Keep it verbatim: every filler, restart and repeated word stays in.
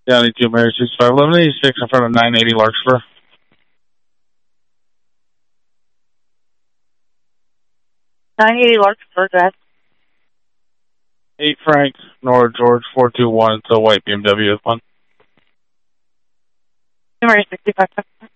County two, Mary six five eleven eighty six in front of nine eighty Larkspur. Nine eighty Larkspur, go ahead. Eight Frank, Nora George four two one. It's a white B M W one. Mary sixty five.